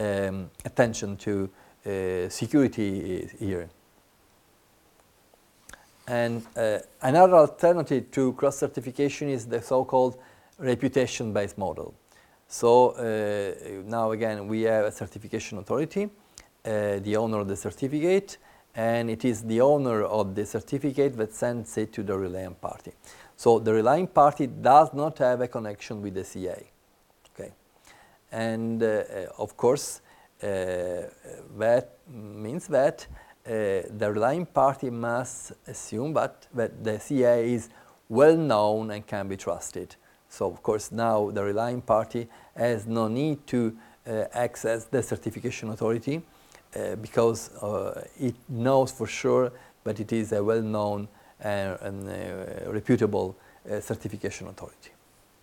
attention to security here. And another alternative to cross-certification is the so-called reputation-based model. So now again, we have a certification authority, the owner of the certificate, and it is the owner of the certificate that sends it to the relying party. So the relying party does not have a connection with the CA. Okay, and of course, that means that the relying party must assume that the CA is well known and can be trusted. So of course now the relying party has no need to access the certification authority because it knows for sure that it is a well-known and reputable certification authority.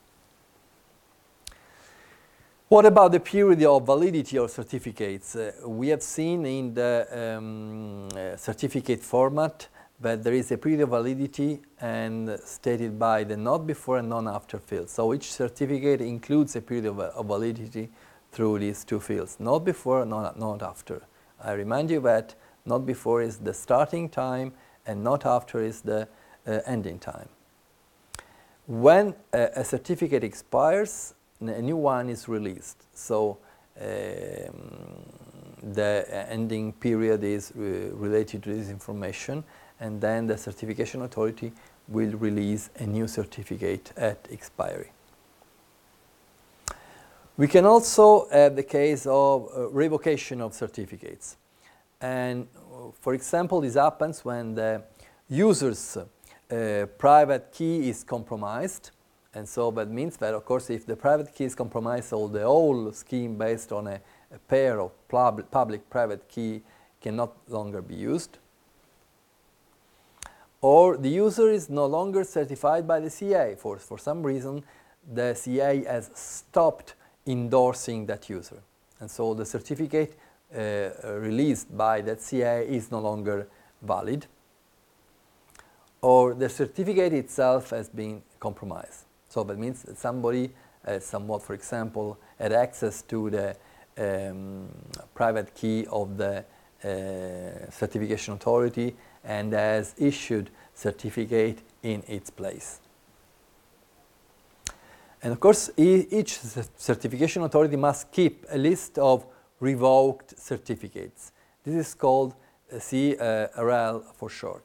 What about the period of validity of certificates? We have seen in the certificate format that there is a period of validity and stated by the not before and not after field. So each certificate includes a period of validity through these two fields, not before, not after. I remind you that not before is the starting time and not after is the ending time. When a certificate expires, a new one is released. So the ending period is related to this information, and then the certification authority will release a new certificate at expiry. We can also have the case of revocation of certificates. And for example, this happens when the user's private key is compromised. And so that means that, of course, if the private key is compromised, so the whole scheme based on a pair of public-private key can no longer be used. Or the user is no longer certified by the CA. For some reason, the CA has stopped endorsing that user. And so the certificate released by that CA is no longer valid. Or the certificate itself has been compromised. So that means that somebody, somewhat, for example, had access to the private key of the certification authority and has issued certificate in its place. And of course, each certification authority must keep a list of revoked certificates. This is called CRL for short.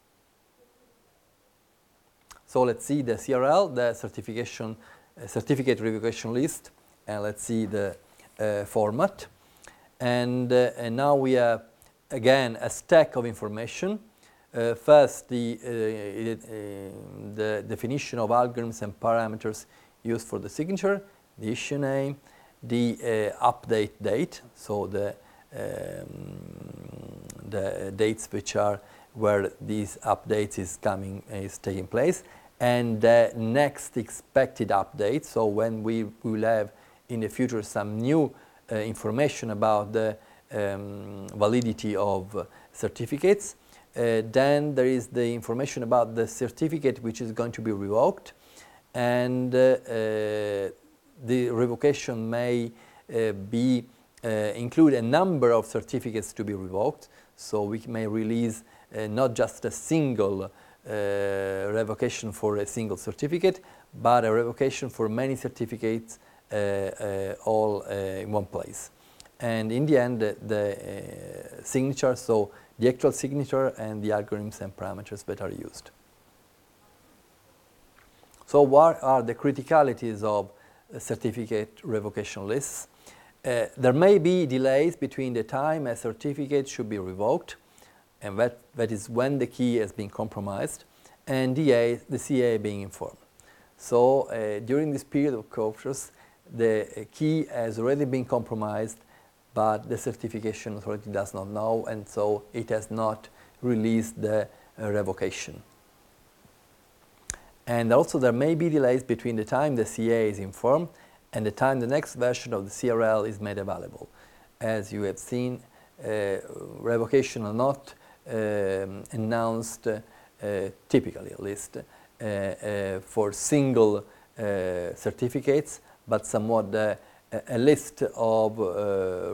So let's see the CRL, the certificate revocation list, and let's see the format. And now we have, again, a stack of information. First, the definition of algorithms and parameters used for the signature, the issue name, the update date, so the dates which are where these updates is taking place, and the next expected update. So when we will have in the future some new information about the validity of certificates. Then there is the information about the certificate which is going to be revoked, and the revocation may include a number of certificates to be revoked. So we may release not just a single revocation for a single certificate, but a revocation for many certificates all in one place. And in the end, the signature, so the actual signature and the algorithms and parameters that are used. So what are the criticalities of certificate revocation lists? There may be delays between the time a certificate should be revoked, and that is when the key has been compromised, and the CA being informed. So during this period of course, the key has already been compromised, but the certification authority does not know, and so it has not released the revocation. And also there may be delays between the time the CA is informed and the time the next version of the CRL is made available. As you have seen, revocation are not announced, typically at least, for single certificates, but somewhat a list of